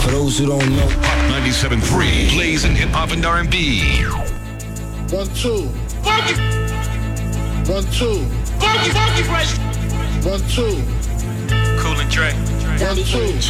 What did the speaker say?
For those who don't know, Hot 97.3, blazing hip hop and R&B. 1, 2. Funky. 1, 2. Funky fresh. 1, 2. Cool and Dre. 1, 2.